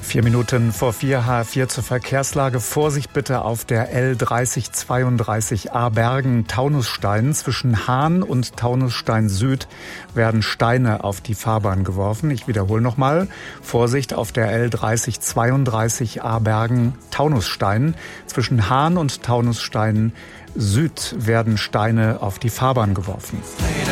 4 Minuten vor 4, H4 zur Verkehrslage. Vorsicht bitte auf der L3032 Abergen-Taunusstein. Zwischen Hahn und Taunusstein Süd werden Steine auf die Fahrbahn geworfen. Ich wiederhole nochmal. Vorsicht auf der L3032 Abergen-Taunusstein. Zwischen Hahn und Taunusstein Süd werden Steine auf die Fahrbahn geworfen.